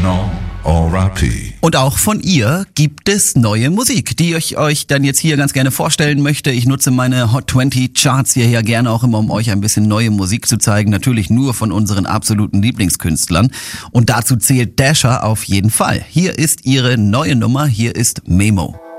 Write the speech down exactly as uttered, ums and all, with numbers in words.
Original R I P. Und auch von ihr gibt es neue Musik, die ich euch dann jetzt hier ganz gerne vorstellen möchte. Ich nutze meine Hot zwanzig Charts hier ja gerne auch immer, um euch ein bisschen neue Musik zu zeigen. Natürlich nur von unseren absoluten Lieblingskünstlern. Und dazu zählt Dasher auf jeden Fall. Hier ist ihre neue Nummer, hier ist Memo.